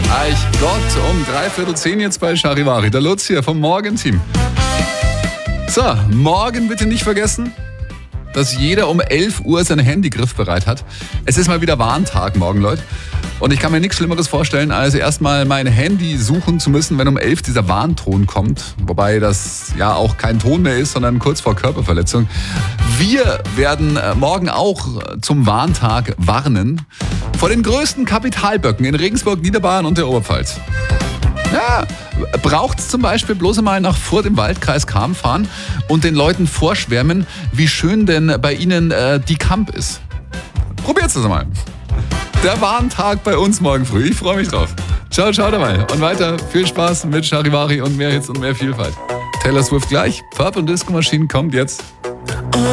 Gott, um 9:45 jetzt bei Charivari. Der Lutz hier vom Morgenteam. So, morgen bitte nicht vergessen, dass jeder um 11 Uhr sein Handy griffbereit hat. Es ist mal wieder Warntag morgen, Leute. Und ich kann mir nichts Schlimmeres vorstellen, als erstmal mein Handy suchen zu müssen, wenn um 11 dieser Warnton kommt. Wobei das ja auch kein Ton mehr ist, sondern kurz vor Körperverletzung. Wir werden morgen auch zum Warntag warnen vor den größten Kapitalböcken in Regensburg, Niederbayern und der Oberpfalz. Ja, braucht es zum Beispiel bloß einmal nach Furth im Waldkreis Cham fahren und den Leuten vorschwärmen, wie schön denn bei ihnen die Kamp ist. Probiert's das mal. Der Warntag bei uns morgen früh. Ich freue mich drauf. Ciao, ciao dabei. Und weiter viel Spaß mit Charivari und mehr Hits und mehr Vielfalt. Taylor Swift gleich. Purple Disco Machine kommt jetzt.